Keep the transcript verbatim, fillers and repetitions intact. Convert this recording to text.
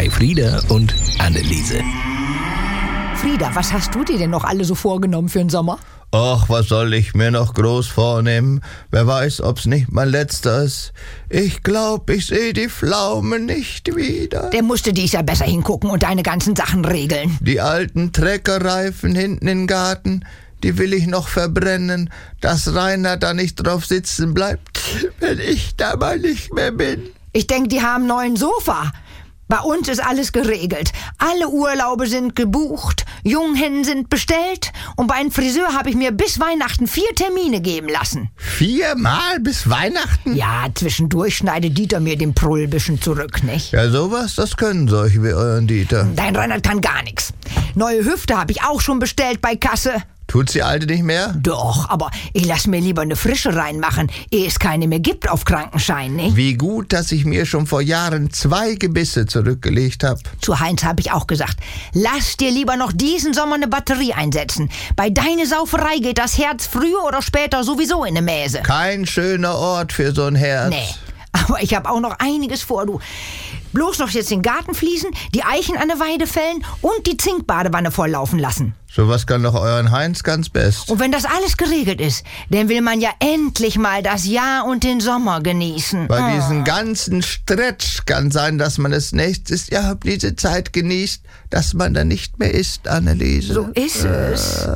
bei Frieda und Anneliese. Frieda, was hast du dir denn noch alle so vorgenommen für den Sommer? Ach, was soll ich mir noch groß vornehmen? Wer weiß, ob's nicht mein letzter ist. Ich glaub, ich seh die Pflaume nicht wieder. Der musste dies Jahr besser hingucken und deine ganzen Sachen regeln. Die alten Treckerreifen hinten im Garten, die will ich noch verbrennen, dass Rainer da nicht drauf sitzen bleibt, wenn ich da mal nicht mehr bin. Ich denke, die haben einen neuen Sofa. Bei uns ist alles geregelt. Alle Urlaube sind gebucht, Junghennen sind bestellt und bei einem Friseur habe ich mir bis Weihnachten vier Termine geben lassen. Viermal bis Weihnachten? Ja, zwischendurch schneidet Dieter mir den Prull bisschen zurück, nicht? Ja, sowas, das können solche wie euren Dieter. Dein Reinhard kann gar nichts. Neue Hüfte habe ich auch schon bestellt bei Kasse. Tut's die alte nicht mehr? Doch, aber ich lass mir lieber eine frische reinmachen, ehe es keine mehr gibt auf Krankenschein, nicht? Wie gut, dass ich mir schon vor Jahren zwei Gebisse zurückgelegt habe. Zu Heinz habe ich auch gesagt, lass dir lieber noch diesen Sommer eine Batterie einsetzen. Bei deiner Sauferei geht das Herz früher oder später sowieso in eine Mäse. Kein schöner Ort für so ein Herz. Nee, aber ich habe auch noch einiges vor, du. Bloß noch jetzt den Garten fließen, die Eichen an der Weide fällen und die Zinkbadewanne volllaufen lassen. Sowas kann doch euren Heinz ganz best. Und wenn das alles geregelt ist, dann will man ja endlich mal das Jahr und den Sommer genießen. Bei Oh. diesem ganzen Stretch kann sein, dass man es nächstes Jahr diese Zeit genießt, dass man dann nicht mehr isst, Anneliese. So ist es.